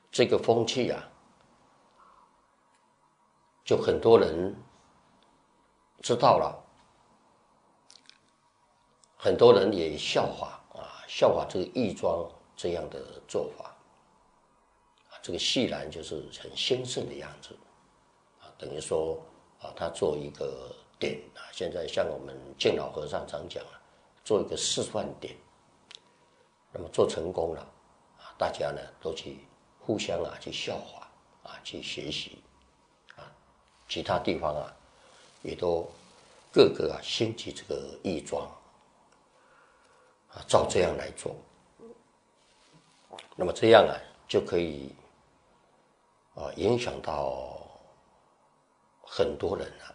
这个风气啊，就很多人知道了，很多人也效法这个义庄这样的做法。这个细然就是很兴盛的样子，等于说他做一个点现在像我们敬老和尚常讲做一个示范点，那么做成功了大家呢都去互相去效法去学习其他地方也都各个兴起这个义庄照这样来做，那么这样就可以影响到很多人了。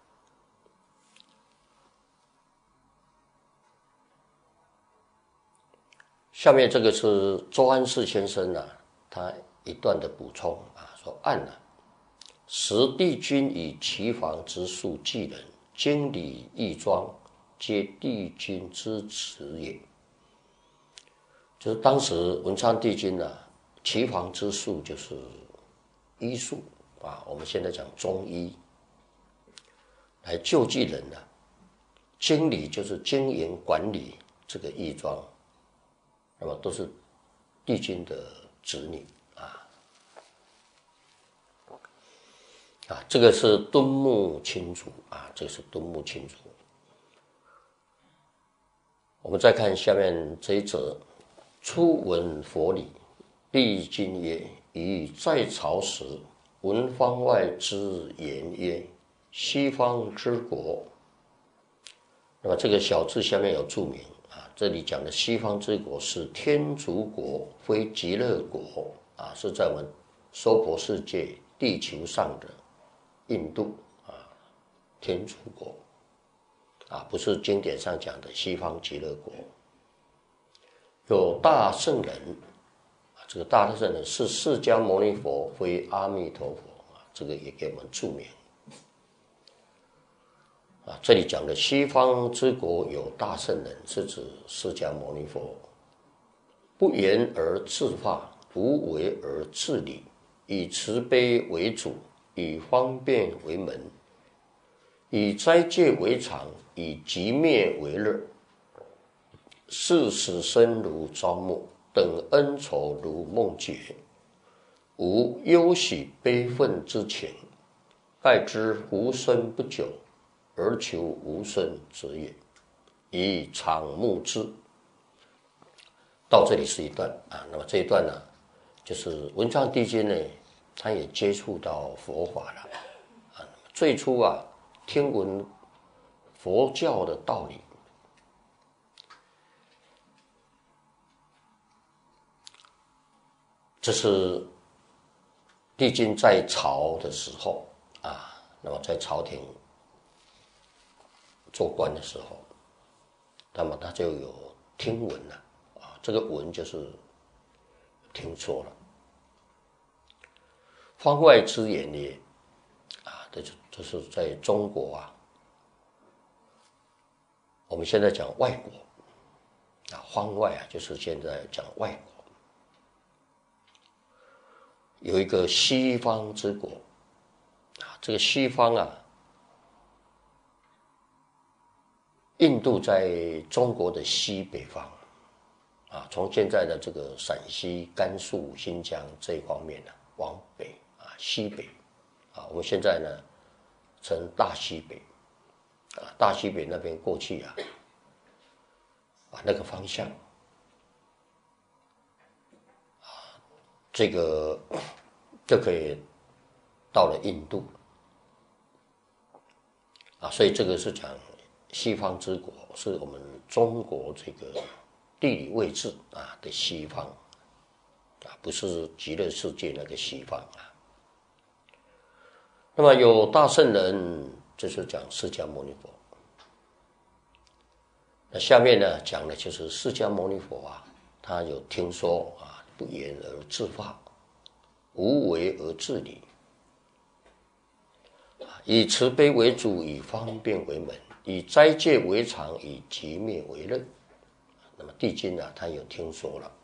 下面这个是周安世先生他一段的补充说按时帝君以其房之术济人，经理义庄，皆帝君之职也。就是当时文昌帝君其房之术就是医术我们现在讲中医，来救济人经理就是经营管理这个义庄，那么都是帝君的子女这个是敦睦亲族这个是敦睦亲族。我们再看下面这一则，初闻佛理，必君曰：以在朝时，闻方外之言曰：西方之国。那么这个小字下面有注明这里讲的西方之国是天竺国，非极乐国是在我们娑婆世界地球上的印度天竺国不是经典上讲的西方极乐国。有大圣人这个大圣人是释迦牟尼佛，非阿弥陀佛这个也给我们注明这里讲的西方之国有大圣人是指释迦牟尼佛，不言而自化，无为而治理，以慈悲为主，以方便为门，以斋戒为常，以寂灭为乐，视死生如朝暮，等恩仇如梦觉，无忧喜悲愤之情，盖之无生不久，而求无生者也，以常目之。到这里是一段那么这一段就是文昌帝君呢，他也接触到佛法了最初听闻佛教的道理，这是帝君在朝的时候那么在朝廷做官的时候，那么他就有听闻了这个闻就是听说了。方外之言也这是在中国我们现在讲外国方外就是现在讲外国，有一个西方之国这个西方印度在中国的西北方从现在的这个陕西、甘肃、新疆这一方面往北西北我们现在呢称大西北大西北那边过去那个方向这个就可以到了印度所以这个是讲西方之国，是我们中国这个地理位置的西方不是极乐世界那个西方那么有大圣人，就是讲释迦牟尼佛。那下面呢讲的就是释迦牟尼佛他有听说不言而自化，无为而治理，以慈悲为主，以方便为门，以斋戒为常，以寂灭为乐。那么帝君他有听说了